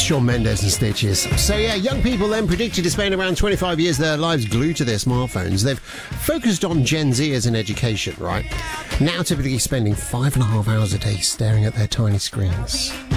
Shawn Mendes and Stitches. So yeah, young people then predicted to spend around 25 years of their lives glued to their smartphones. They've focused on Gen Z as an education, right? Now typically spending 5.5 hours a day staring at their tiny screens.